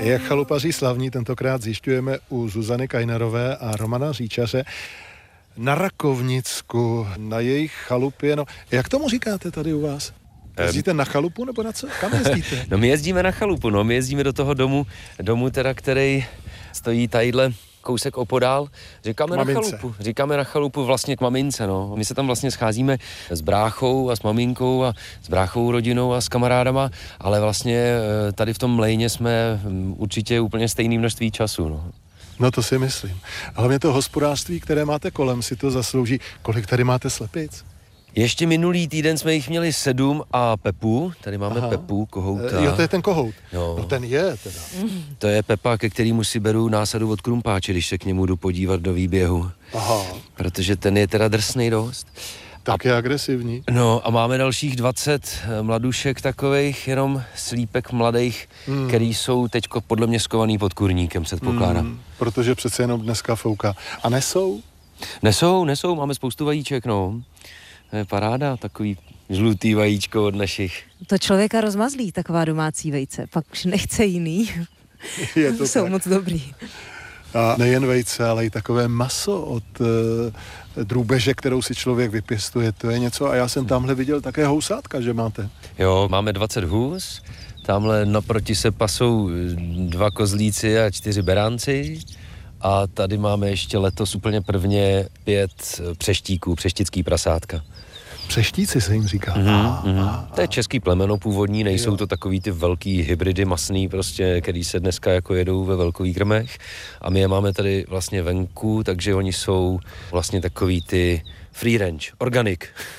Jak chalupaří slavní, tentokrát zjišťujeme u Zuzany Kajnerové a Romana Říčaře na Rakovnicku, na jejich chalupě. No, jak tomu říkáte tady u vás? Jezdíte na chalupu nebo na co? Kam jezdíte? No my jezdíme na chalupu, my jezdíme do toho domu teda, který stojí tadyhle kousek opodál. Říkáme na chalupu vlastně k mamince, no. My se tam vlastně scházíme s bráchou a s maminkou a s bráchovou rodinou a s kamarádama, ale vlastně tady v tom mlejně jsme určitě úplně stejné množství času, no. No to si myslím. Hlavně to hospodářství, které máte kolem, si to zaslouží. Kolik tady máte slepic? Ještě minulý týden jsme jich měli 7 a Pepu, tady máme Pepu, kohouta. Jo, to je ten kohout. No ten je teda. To je Pepa, ke kterému si beru násadu od krumpáče, když se k němu jdu podívat do výběhu. Aha. Protože ten je teda drsnej dost. Tak je agresivní. No a máme dalších 20 mladušek takovejch, jenom slípek mladých, který jsou teďko podle mě skovaný pod kurníkem, předpokládám. Protože přece jenom dneska fouká. A nesou? Nesou, máme spoustu vajíček, no. To je paráda, takový žlutý vajíčko od našich. To člověka rozmazlí, taková domácí vejce, pak už nechce jiný. Je to jsou tak. moc dobrý. A nejen vejce, ale i takové maso od drůbeže, kterou si člověk vypěstuje, to je něco. A já jsem tamhle viděl také housátka, že máte. Jo, máme 20 hůz, tamhle naproti se pasou 2 kozlíci a 4 beránci. A tady máme ještě letos úplně prvně 5 přeštíků, přeštický prasátka. Přeštíci se jim říká. To je český plemeno původní, nejsou to takový ty velký hybridy masný prostě, který se dneska jako jedou ve velkových krmech. A my je máme tady vlastně venku, takže oni jsou vlastně takový ty free range, organic.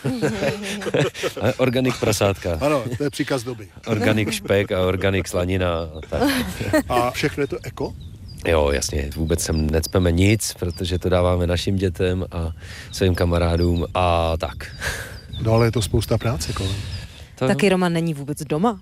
Organic prasátka. Ano, to je příkaz doby. Organic špek a organic slanina. A tak. A všechno je to eko? Jo, jasně, vůbec sem necpeme nic, protože to dáváme našim dětem a svým kamarádům a tak. No ale je to spousta práce kolem. Taky Roman není vůbec doma.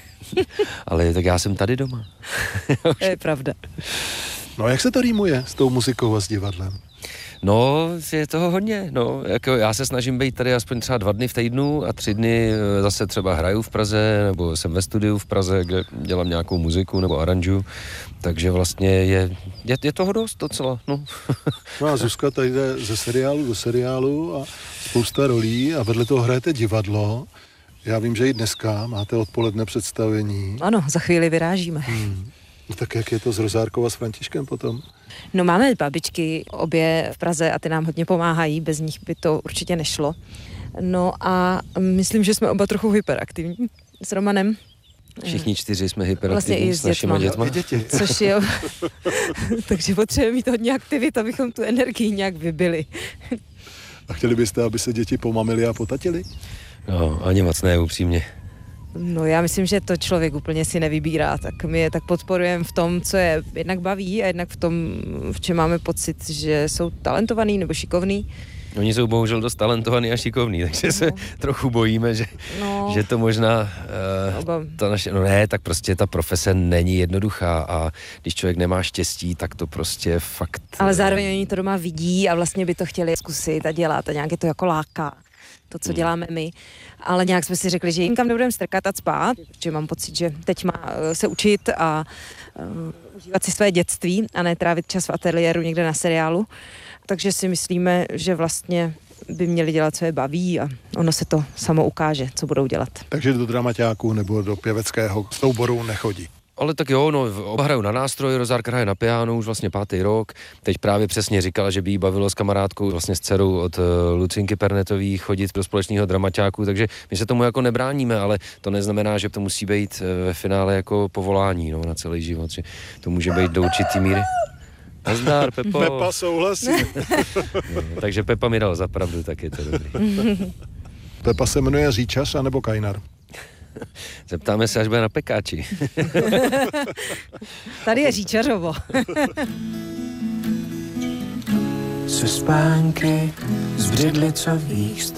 Ale tak já jsem tady doma. To je pravda. No a jak se to rýmuje s tou muzikou a s divadlem? No, je toho hodně, no, jako já se snažím být tady aspoň třeba 2 dny v týdnu a 3 dny zase třeba hraju v Praze, nebo jsem ve studiu v Praze, kde dělám nějakou muziku nebo aranžu, takže vlastně je toho dost docela, no. No a Zuzka tady jde ze seriálu do seriálu a spousta rolí a vedle toho hrajete divadlo. Já vím, že i dneska máte odpoledne představení. Ano, za chvíli vyrážíme. No tak jak je to s Rozárkou a s Františkem potom? No máme babičky obě v Praze a ty nám hodně pomáhají, bez nich by to určitě nešlo. No a myslím, že jsme oba trochu hyperaktivní s Romanem. Všichni 4 jsme hyperaktivní vlastně i s našimi dětma. I děti. Což je, takže potřebujeme mít hodně aktivit, abychom tu energii nějak vybili. A chtěli byste, aby se děti pomamili a potatili? No, ani moc ne, upřímně. No já myslím, že to člověk úplně si nevybírá, tak my je tak podporujeme v tom, co je jednak baví a jednak v tom, v čem máme pocit, že jsou talentovaný nebo šikovný. Oni jsou bohužel dost talentovaní a šikovní, takže se trochu bojíme, že to možná ta naše, tak prostě ta profese není jednoduchá a když člověk nemá štěstí, tak to prostě fakt... Ale zároveň oni to doma vidí a vlastně by to chtěli zkusit a dělat a nějak je to jako láká. To, co děláme my, ale nějak jsme si řekli, že jim kam nebudeme strkat a spát, protože mám pocit, že teď má se učit a užívat si své dětství a ne trávit čas v ateliéru někde na seriálu. Takže si myslíme, že vlastně by měli dělat, co je baví a ono se to samo ukáže, co budou dělat. Takže do dramaťáku nebo do pěveckého souboru nechodí. Ale tak jo, hraju na nástroj, Rozárka hraje na piano už vlastně 5. rok. Teď právě přesně říkala, že by jí bavilo s kamarádkou, vlastně s dcerou od Lucinky Pernetový chodit do společného dramaťáku, takže my se tomu jako nebráníme, ale to neznamená, že to musí být ve finále jako povolání, na celý život, že to může být do určitý míry. Nazdar, Pepo. Pepa souhlasí. Takže Pepa mi dal za pravdu, tak je to dobrý. Pepa se jmenuje Říčař anebo Kajnar? Zeptáme se, až bude na pekáči. Tady je Říčařovo. Se spánky z břidlicových